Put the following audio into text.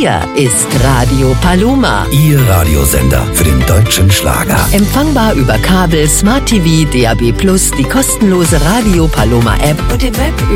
Hier ist Radio Paloma. Ihr Radiosender für den deutschen Schlager. Empfangbar über Kabel, Smart TV, DAB+, die kostenlose Radio Paloma App und im Web